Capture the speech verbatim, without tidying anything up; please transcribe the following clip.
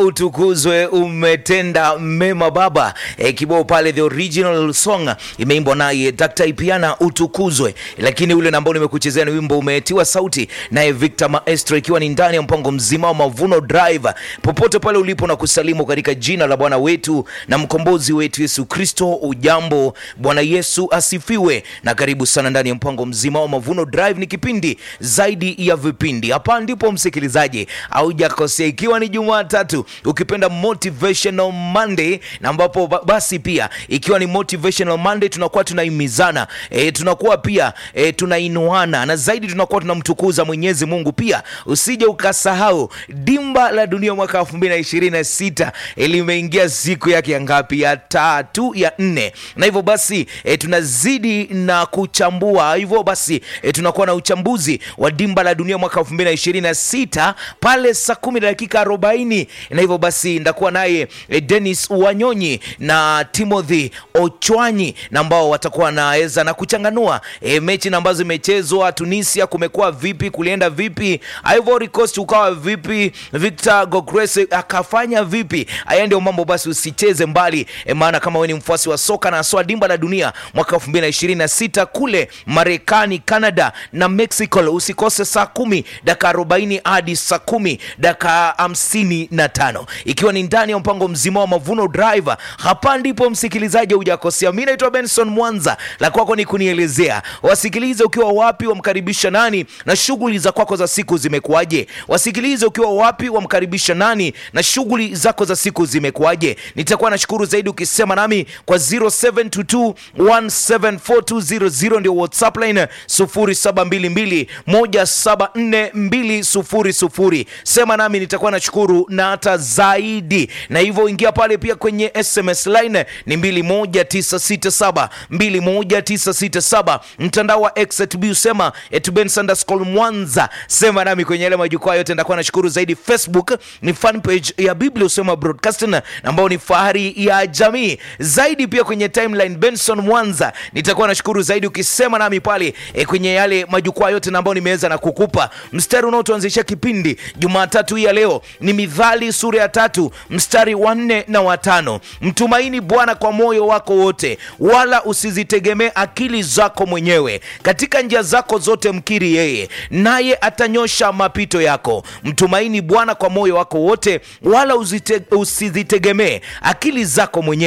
Utukuzwe, umetenda mema Baba. E, kibao pale the original song imeimbwa naye Doctor Ipiana, utukuzwe. Lakini ule ambao nimekuchezea ni wimbo umetiwa sauti naye Victor Maestro, ikiwa ni ndani ya mpango mzima wa Mavuno Drive. Popote pale ulipo na kusalimu katika jina la Bwana wetu na mkombozi wetu Yesu Kristo. Ujambo, Bwana Yesu asifiwe, na karibu sana ndani ya mpango mzima wa Mavuno Drive. Ni kipindi zaidi ya vipindi. Hapa ndipo msikilizaji haujakosea, ikiwa ni Jumatatu, ukipenda Motivational Monday, na ambapo basi pia ikiwa ni Motivational Monday tunakuwa tunaimizana, e, tunakuwa pia e, tunainuana, na zaidi tunakuwa tunamtukuza Mwenyezi Mungu. Pia usije ukasahau dimba la dunia mwaka elfu mbili na ishirini na sita limeingia siku yake ya ngapi? Ya tatu, ya nne. Na hivyo basi e, tunazidi na kuchambua. Hivyo basi e, tunakuwa na uchambuzi wa dimba la dunia mwaka elfu mbili na ishirini na sita pale saa kumi dakika arobaini. Na hivyo basi ndakuwa naye e, Dennis Wanyonyi na Timothy Ochwanyi, na ambao watakuwa naweza na kuchanganua e, mechi na ambazo imechezwa. Tunisia kumekuwa vipi, kulienda vipi, Ivory Coast ukawa vipi, Victor Gogrese akafanya vipi. Haya ndio mambo, basi usicheze mbali e, maana kama wewe ni mfuasi wa soka na aswa dimba la dunia mwaka elfu mbili na ishirini na sita kule Marekani, Canada na Mexico, usikose saa kumi dakika arobaini hadi saa kumi dakika hamsini na tano, ikiwa ni ndani ya mpango mzima wa Mavuno Drive. Hapa ndipo msikilizaji hujakosea. Mimi naitwa Benson Mwanza, la kwako ni kunielezea wasikilize ukiwa wapi, wamkaribisha nani na shughuli za kwako za siku zimekuaje. Wasikilize ukiwa wapi, wamkaribisha nani na shughuli zako za siku zimekuaje. Nitakuwa nashukuru zaidi ukisema nami kwa zero seven two two one seven four two zero zero, ndio WhatsApp line zero saba mbili mbili moja saba nne mbili zero zero. Sema nami, nitakuwa nashukuru na hata zaidi. Na hivyo ingia pale pia kwenye S M S line ni mbili moja tisa sita saba mbili moja tisa sita saba. Mtandao wa X at B usema at Ben Sanderskol Mwanza. Sema nami kwenye yale majukwaa yote, nitakuwa nashukuru zaidi. Facebook ni fan page ya Biblia usema broadcasting, ambao ni fahari ya jamii zaidi. Pia kwenye timeline Benson Mwanza, nitakuwa nashukuru zaidi ukisema nami pale e, kwenye yale majukwaa yote na ambao nimeweza na kukupa. Mstari unaotuanzisha kipindi Jumatatu hii ya leo ni Mithali sura ya tatu mstari wa nne na wa tano. Mtumaini Bwana kwa moyo wako wote, wala usizitegemee akili zako mwenyewe. Katika njia zako zote mkiri yeye, naye atanyosha mapito yako. Mtumaini Bwana kwa moyo wako wote, wala usizitegemee akili zako mwenyewe.